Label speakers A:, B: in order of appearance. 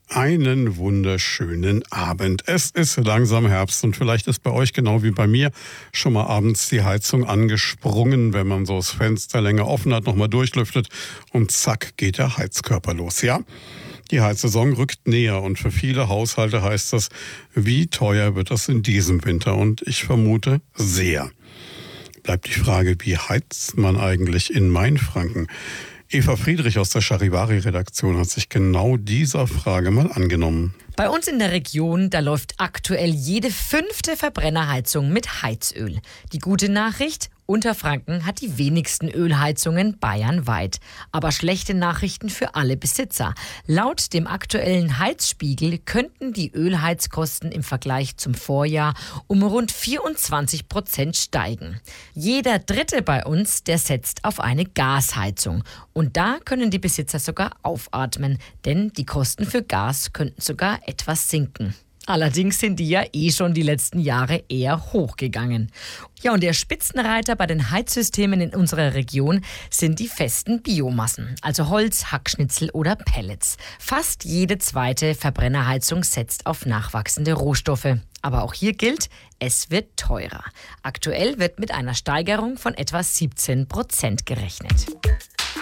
A: Einen wunderschönen Abend. Es ist langsam Herbst und vielleicht ist bei euch genau wie bei mir schon mal abends die Heizung angesprungen, wenn man so das Fenster länger offen hat, nochmal durchlüftet und zack geht der Heizkörper los. Ja, die Heizsaison rückt näher und für viele Haushalte heißt das, wie teuer wird das in diesem Winter? Und ich vermute sehr. Bleibt die Frage, wie heizt man eigentlich in Mainfranken? Eva Friedrich aus der Charivari-Redaktion hat sich genau dieser Frage mal angenommen.
B: Bei uns in der Region, da läuft aktuell jede 5. Verbrennerheizung mit Heizöl. Die gute Nachricht: Unterfranken hat die wenigsten Ölheizungen bayernweit. Aber schlechte Nachrichten für alle Besitzer. Laut dem aktuellen Heizspiegel könnten die Ölheizkosten im Vergleich zum Vorjahr um rund 24% steigen. Jeder Dritte bei uns, der setzt auf eine Gasheizung. Und da können die Besitzer sogar aufatmen, denn die Kosten für Gas könnten sogar etwas sinken. Allerdings sind die ja schon die letzten Jahre eher hochgegangen. Ja, und der Spitzenreiter bei den Heizsystemen in unserer Region sind die festen Biomassen, also Holz, Hackschnitzel oder Pellets. Fast jede zweite Verbrennerheizung setzt auf nachwachsende Rohstoffe. Aber auch hier gilt, es wird teurer. Aktuell wird mit einer Steigerung von etwa 17% gerechnet.